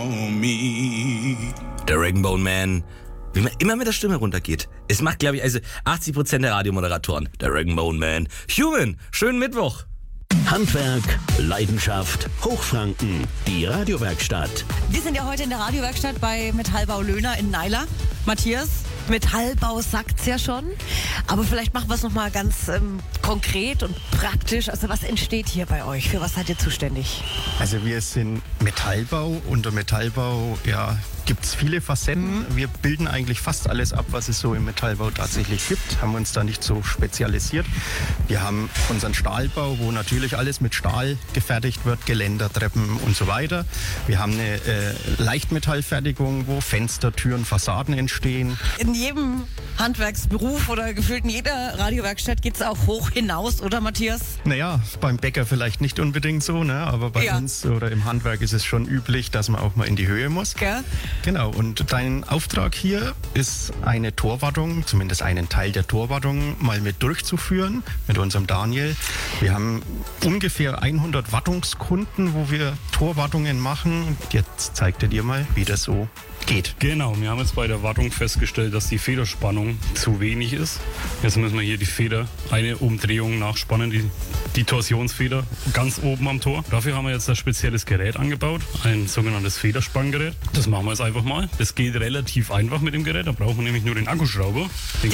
Der Rag'n'Bone Man. Wie man immer mit der Stimme runtergeht. Es macht, glaube ich, also 80% der Radiomoderatoren. Der Rag'n'Bone Man. Human, schönen Mittwoch. Handwerk, Leidenschaft, Hochfranken, die Radiowerkstatt. Wir sind ja heute in der Radiowerkstatt bei Metallbau Löhner in Naila. Matthias, Metallbau sagt's ja schon. Aber vielleicht machen wir es nochmal ganz konkret und praktisch. Also was entsteht hier bei euch? Für was seid ihr zuständig? Also wir sind Metallbau. Unter Metallbau gibt es viele Facetten. Wir bilden eigentlich fast alles ab, was es so im Metallbau tatsächlich gibt. Haben uns da nicht so spezialisiert. Wir haben unseren Stahlbau, wo natürlich alles mit Stahl gefertigt wird, Geländer, Treppen und so weiter. Wir haben eine Leichtmetallfertigung, wo Fenster, Türen, Fassaden entstehen. In jedem Handwerksberuf oder gefühlt in jeder Radiowerkstatt geht es auch hoch hinaus, oder Matthias? Naja, beim Bäcker vielleicht nicht unbedingt so, ne? Aber bei uns oder im Handwerk ist es schon üblich, dass man auch mal in die Höhe muss. Ja. Genau, und dein Auftrag hier ist eine Torwartung, zumindest einen Teil der Torwartung mal mit durchzuführen, mit unserem Daniel. Wir haben ungefähr 100 Wartungskunden, wo wir Torwartungen machen. Jetzt zeigt er dir mal, wie das so geht. Genau, wir haben jetzt bei der Wartung festgestellt, dass die Federspannung zu wenig ist. Jetzt müssen wir hier die Feder, eine Umdrehung nachspannen, die Torsionsfeder ganz oben am Tor. Dafür haben wir jetzt ein spezielles Gerät angebaut, ein sogenanntes Federspanngerät. Das machen wir jetzt einfach mal. Das geht relativ einfach mit dem Gerät, da brauchen wir nämlich nur den Akkuschrauber.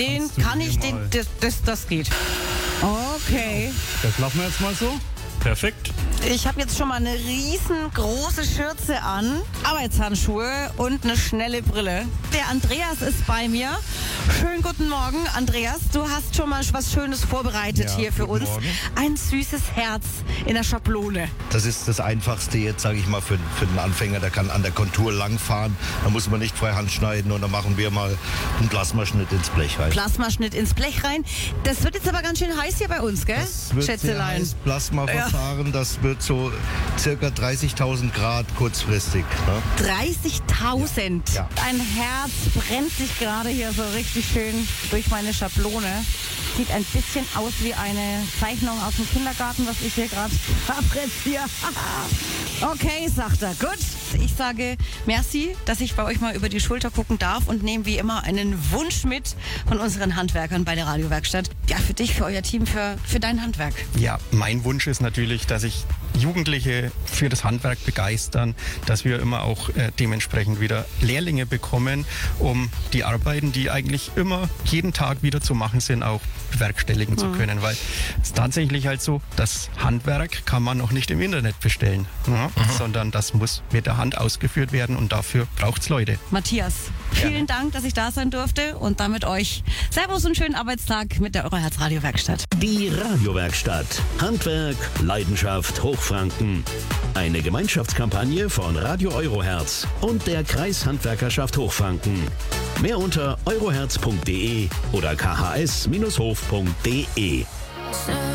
Das geht. Okay. Das lassen wir jetzt mal so. Perfekt. Ich habe jetzt schon mal eine riesengroße Schürze an, Arbeitshandschuhe und eine schnelle Brille. Der Andreas ist bei mir. Schönen guten Morgen, Andreas. Du hast schon mal was Schönes vorbereitet hier für uns. Morgen. Ein süßes Herz in der Schablone. Das ist das Einfachste jetzt, sage ich mal, für den Anfänger. Der kann an der Kontur langfahren. Da muss man nicht freihand schneiden und dann machen wir mal einen Plasmaschnitt ins Blech rein. Plasmaschnitt ins Blech rein. Das wird jetzt aber ganz schön heiß hier bei uns, gell? Das wird sehr heiß, Plasmaverfahren, das wird so circa 30.000 Grad kurzfristig. Ne? 30.000. Ja. Ein Herz brennt sich gerade hier so richtig schön durch meine Schablone. Sieht ein bisschen aus wie eine Zeichnung aus dem Kindergarten, was ich hier gerade fabriziere. Okay, sagt er. Gut. Ich sage merci, dass ich bei euch mal über die Schulter gucken darf und nehme wie immer einen Wunsch mit von unseren Handwerkern bei der Radiowerkstatt. Ja, für dich, für euer Team, für dein Handwerk. Ja, mein Wunsch ist natürlich, dass ich Jugendliche für das Handwerk begeistern, dass wir immer auch dementsprechend wieder Lehrlinge bekommen, um die Arbeiten, die eigentlich immer jeden Tag wieder zu machen sind, auch bewerkstelligen zu können. Weil es ist tatsächlich halt so, das Handwerk kann man noch nicht im Internet bestellen, sondern das muss mit der Hand ausgeführt werden und dafür braucht es Leute. Matthias, vielen Dank, dass ich da sein durfte und damit euch Servus und schönen Arbeitstag mit der Euroherz Radiowerkstatt. Die Radiowerkstatt. Handwerk, Leidenschaft, Hochfranken. Eine Gemeinschaftskampagne von Radio Euroherz und der Kreishandwerkerschaft Hochfranken. Mehr unter euroherz.de oder khs-hof.de.